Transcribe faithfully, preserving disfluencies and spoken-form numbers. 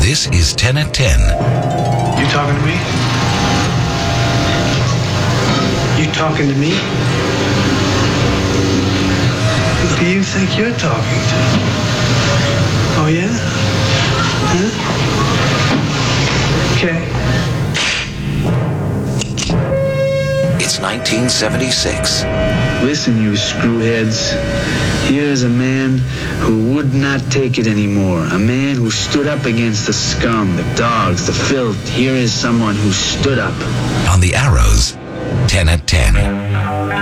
This is ten at ten. You talking to me? You talking to me? Who do you think you're talking to? Oh, yeah? Huh? Okay. It's nineteen seventy-six. Listen, you screwheads. Here's a man who would not take it anymore. A man who stood up against the scum, the dogs, the filth. Here is someone who stood up. On the Arrows, ten at ten.